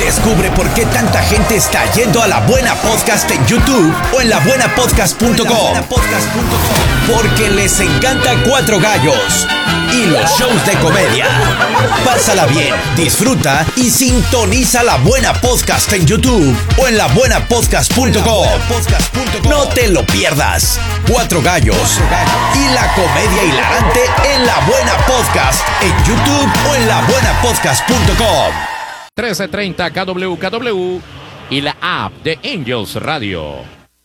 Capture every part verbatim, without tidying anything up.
Descubre por qué tanta gente está yendo a La Buena Podcast en YouTube o en la buena podcast punto com. Porque les encanta Cuatro Gallos y los shows de comedia. Pásala bien, disfruta y sintoniza La Buena Podcast en YouTube o en la buena podcast punto com. No te lo pierdas. Cuatro Gallos y la comedia hilarante en La Buena Podcast en YouTube o en la buena podcast punto com. trece treinta K W K W y la app de Angels Radio.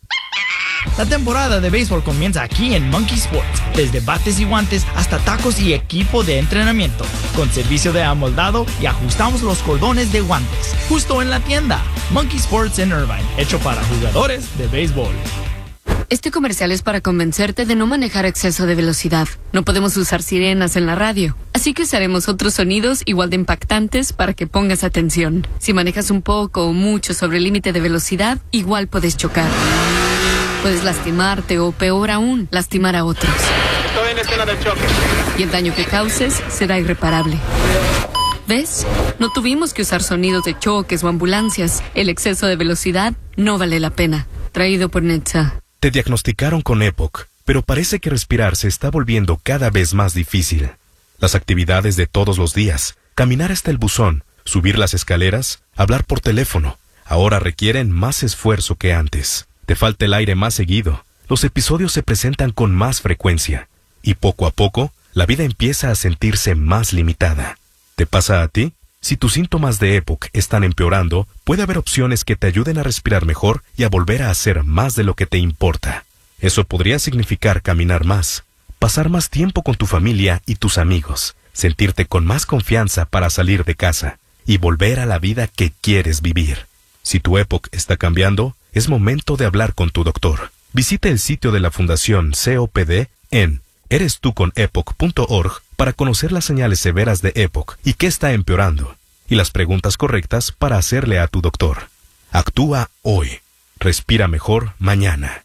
La temporada de béisbol comienza aquí en Monkey Sports. Desde bates y guantes hasta tacos y equipo de entrenamiento. Con servicio de amoldado y ajustamos los cordones de guantes. Justo en la tienda. Monkey Sports en Irvine. Hecho para jugadores de béisbol. Este comercial es para convencerte de no manejar a exceso de velocidad. No podemos usar sirenas en la radio, así que usaremos otros sonidos igual de impactantes para que pongas atención. Si manejas un poco o mucho sobre el límite de velocidad, igual puedes chocar. Puedes lastimarte o, peor aún, lastimar a otros. Estoy en la escena del choque. Y el daño que causes será irreparable. ¿Ves? No tuvimos que usar sonidos de choques o ambulancias. El exceso de velocidad no vale la pena. Traído por Netza. Te diagnosticaron con E P O C, pero parece que respirar se está volviendo cada vez más difícil. Las actividades de todos los días, caminar hasta el buzón, subir las escaleras, hablar por teléfono, ahora requieren más esfuerzo que antes. Te falta el aire más seguido, los episodios se presentan con más frecuencia, y poco a poco, la vida empieza a sentirse más limitada. ¿Te pasa a ti? Si tus síntomas de E P O C están empeorando, puede haber opciones que te ayuden a respirar mejor y a volver a hacer más de lo que te importa. Eso podría significar caminar más, pasar más tiempo con tu familia y tus amigos, sentirte con más confianza para salir de casa y volver a la vida que quieres vivir. Si tu E P O C está cambiando, es momento de hablar con tu doctor. Visita el sitio de la Fundación C O P D en eres tú con epoc punto org para conocer las señales severas de E P O C y qué está empeorando, y las preguntas correctas para hacerle a tu doctor. Actúa hoy. Respira mejor mañana.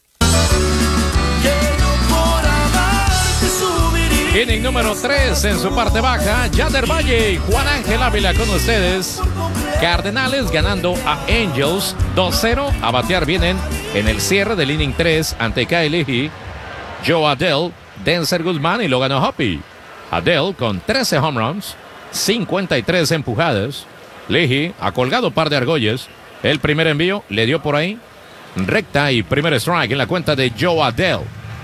Inning número tres en su parte baja. Yader Valle y Juan Ángel Ávila con ustedes. Cardenales ganando a Angels dos cero. A batear vienen en el cierre del inning tres ante Kyle Leahy, Joe Adell, Denzer Guzmán y Logan O'Hoppe. Adell con trece home runs, cincuenta y tres empujadas. Leahy ha colgado par de argollas. El primer envío le dio por ahí recta y primer strike en la cuenta de Joe Adell.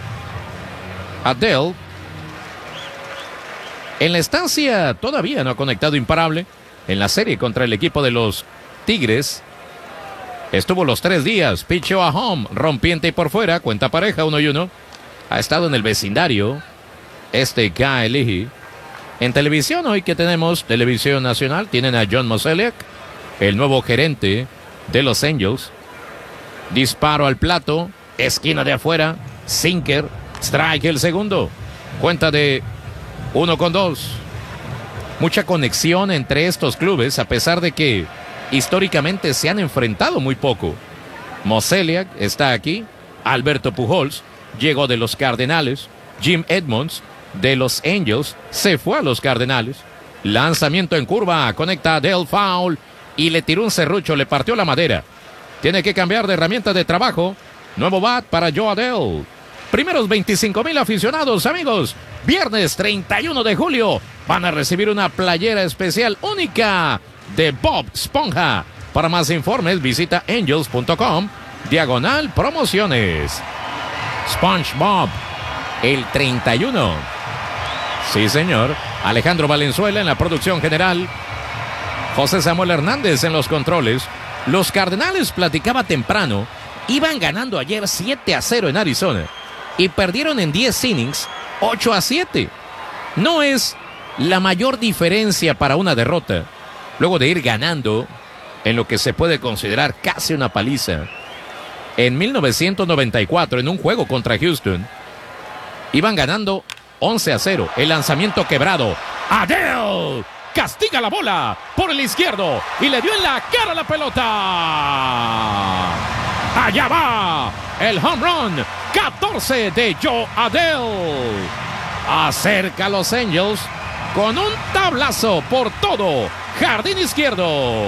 Adell en la estancia todavía no ha conectado imparable. En la serie contra el equipo de los Tigres estuvo los tres días, picheó a home, rompiente y por fuera, cuenta pareja, uno y uno. Ha estado en el vecindario este Kyle Leahy. En televisión hoy que tenemos televisión nacional, tienen a John Mozeliak, el nuevo gerente de los Angels. Disparo al plato, esquina de afuera, sinker, strike el segundo. Cuenta de uno con dos. Mucha conexión entre estos clubes, a pesar de que históricamente se han enfrentado muy poco. Mozeliak está aquí, Alberto Pujols llegó de los Cardenales, Jim Edmonds de los Angels se fue a los Cardenales. Lanzamiento en curva, conecta a Del foul y le tiró un serrucho, le partió la madera. Tiene que cambiar de herramienta de trabajo. Nuevo bat para Joe Adell. Primeros veinticinco mil aficionados, amigos. Viernes treinta y uno de julio van a recibir una playera especial única de Bob Esponja. Para más informes visita angels punto com diagonal promociones. SpongeBob, el treinta y uno. Sí, señor. Alejandro Valenzuela en la producción general. José Samuel Hernández en los controles. Los Cardenales, platicaba temprano, iban ganando ayer siete a cero en Arizona y perdieron en diez innings ocho a siete. No es la mayor diferencia para una derrota, luego de ir ganando en lo que se puede considerar casi una paliza. En mil novecientos noventa y cuatro, en un juego contra Houston, iban ganando once a cero. El lanzamiento quebrado. Adell castiga la bola por el izquierdo y le dio en la cara la pelota. Allá va el home run catorce de Joe Adell. Acerca a los Angels con un tablazo por todo jardín izquierdo.